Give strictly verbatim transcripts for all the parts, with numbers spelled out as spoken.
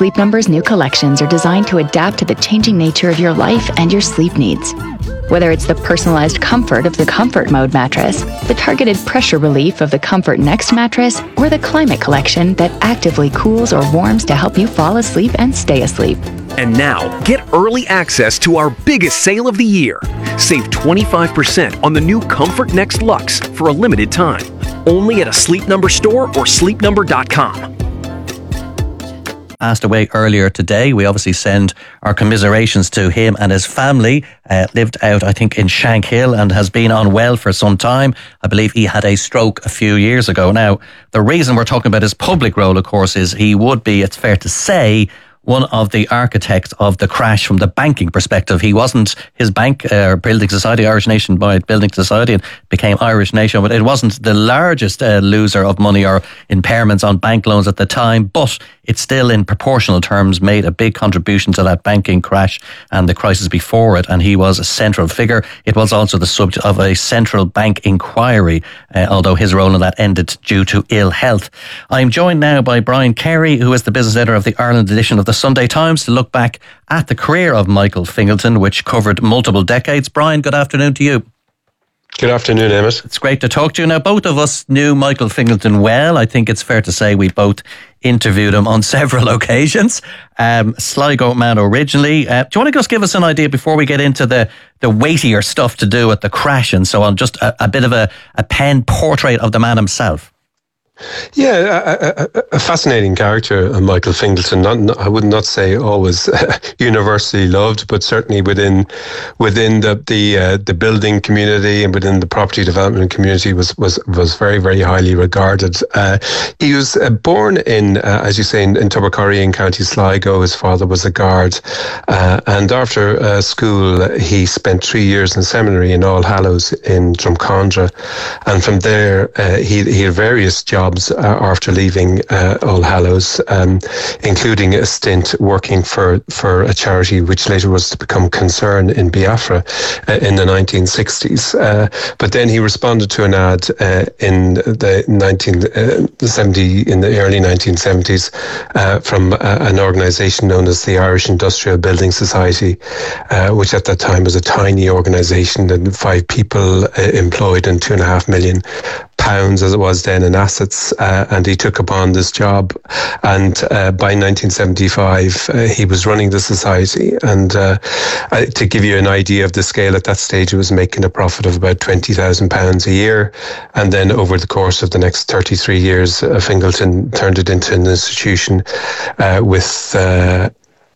Sleep Number's new collections are designed to adapt to the changing nature of your life and your sleep needs. Whether it's the personalized comfort of the Comfort Mode mattress, the targeted pressure relief of the Comfort Next mattress, or the Climate Collection that actively cools or warms to help you fall asleep and stay asleep. And now, get early access to our biggest sale of the year. Save twenty-five percent on the new Comfort Next Luxe for a limited time. Only at a Sleep Number store or sleep number dot com. Passed away earlier today. We obviously send our commiserations to him and his family. Uh, lived out, I think, in Shankill and has been unwell for some time. I believe he had a stroke a few years ago. Now, the reason we're talking about his public role, of course, is he would be, it's fair to say, one of the architects of the crash from the banking perspective. He wasn't his bank, uh, Building Society, Irish Nationwide Building Society, and became Irish Nation, but it wasn't the largest uh, loser of money or impairments on bank loans at the time, but it still in proportional terms made a big contribution to that banking crash and the crisis before it, and he was a central figure. It was also the subject of a central bank inquiry, uh, although his role in that ended due to ill health. I'm joined now by Brian Carey, who is the business editor of the Ireland edition of the Sunday Times, to look back at the career of Michael Fingleton, which covered multiple decades. Brian, good afternoon to you. Good afternoon, Emmett. It's great to talk to you. Now, both of us knew Michael Fingleton well. I think it's fair to say we both interviewed him on several occasions. Um, Sligo man originally. Uh, do you want to just give us an idea before we get into the, the weightier stuff to do with the crash and so on, just a, a bit of a, a pen portrait of the man himself? Yeah, a, a, a fascinating character, uh, Michael Fingleton. Not, not, I would not say always uh, universally loved, but certainly within within the the uh, the building community and within the property development community was was was very very highly regarded. Uh, he was uh, born in, uh, as you say, in, in Tubbercorry in County Sligo. His father was a guard, uh, and after uh, school he spent three years in seminary in All Hallows in Drumcondra, and from there uh, he he had various jobs. Uh, after leaving uh, All Hallows, um, including a stint working for, for a charity which later was to become Concern in Biafra uh, in the nineteen sixties. Uh, but then he responded to an ad uh, in the nineteen seventy, in the early nineteen seventies, uh, from uh, an organisation known as the Irish Industrial Building Society, uh, which at that time was a tiny organisation and five people uh, employed and two and a half million pounds as it was then in assets, uh, and he took upon this job, and uh, by nineteen seventy-five uh, he was running the society, and uh, uh, to give you an idea of the scale, at that stage it was making a profit of about twenty thousand pounds a year, and then over the course of the next thirty-three years uh, Fingleton turned it into an institution uh, with uh,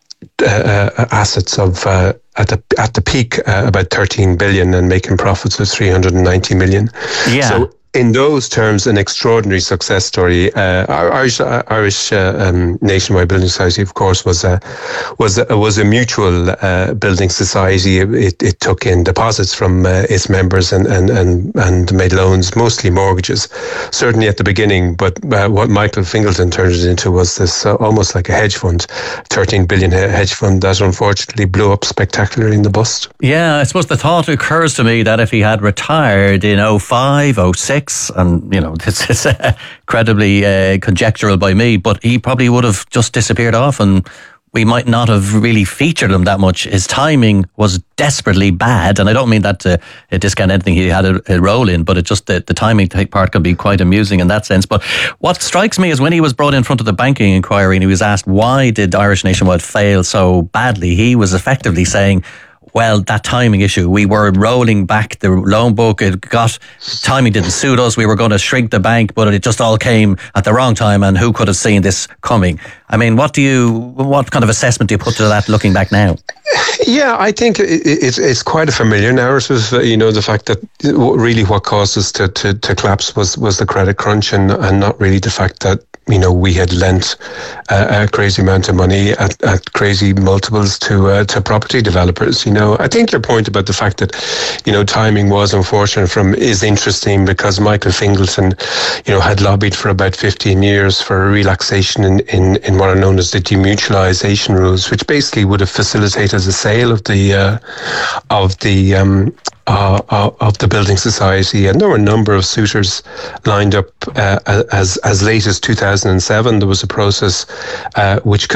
uh, assets of uh, at the at the peak uh, about thirteen billion and making profits of three hundred ninety million. Yeah. So in those terms, an extraordinary success story. Uh, Irish uh, Irish uh, um, Nationwide Building Society, of course, was a was a, was a mutual uh, building society. It, it took in deposits from uh, its members and, and and and made loans, mostly mortgages, certainly at the beginning. But uh, what Michael Fingleton turned it into was this uh, almost like a hedge fund, thirteen billion hedge fund that unfortunately blew up spectacularly in the bust. Yeah, I suppose the thought occurs to me that if he had retired in oh five, oh six, and you know, this is uh, incredibly uh, conjectural by me, but he probably would have just disappeared off and we might not have really featured him that much. His timing was desperately bad, and I don't mean that to discount anything he had a, a role in, but it just the, the timing part can be quite amusing in that sense. But what strikes me is when he was brought in front of the banking inquiry and he was asked why did Irish Nationwide fail so badly, he was effectively saying, well, that timing issue, we were rolling back the loan book, it got, timing didn't suit us, we were going to shrink the bank, but it just all came at the wrong time, and who could have seen this coming? I mean, what do you, what kind of assessment do you put to that looking back now? Yeah, I think it, it, it's quite a familiar narrative. You know, the fact that really what caused us to, to, to collapse was, was the credit crunch, and, and not really the fact that, you know, we had lent uh, a crazy amount of money at, at crazy multiples to uh, to property developers. You know, I think your point about the fact that, you know, timing was unfortunate from is interesting, because Michael Fingleton, you know, had lobbied for about fifteen years for a relaxation in, in, in what are known as the demutualisation rules, which basically would have facilitated the sale of the uh, of the um, Uh, of the building society, and there were a number of suitors lined up uh, as as late as two thousand seven. There was a process uh, which could